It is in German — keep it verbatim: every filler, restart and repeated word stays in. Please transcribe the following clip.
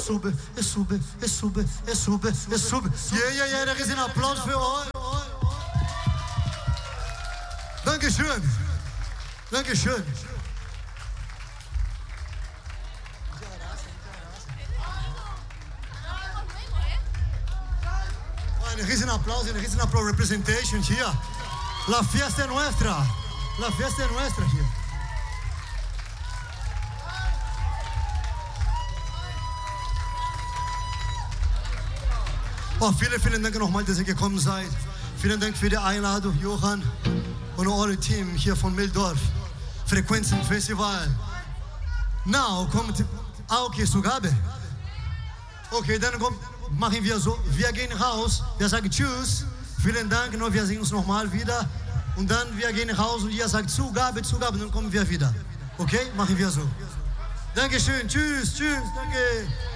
es sube, es sube, es sube, es sube, es sube. Yeah, yeah, yeah, da ist ein Applaus für euch. Dankeschön. Dankeschön. Ein riesen Applaus, ein riesen Applaus, Representation hier. La fiesta es nuestra. La fiesta es nuestra hier. Oh, vielen, vielen Dank nochmal, dass ihr gekommen seid. Vielen Dank für die Einladung, Johann und euer Team hier von Mildorf. Frequenzen Festival. Now kommt. Ah, okay, Zugabe. Okay, dann kommt, machen wir so. Wir gehen raus. Wir sagen Tschüss. Vielen Dank. Und wir sehen uns nochmal wieder. Und dann wir gehen raus und ihr sagt Zugabe, Zugabe. Dann kommen wir wieder. Okay, machen wir so. Dankeschön. Tschüss, tschüss. Danke.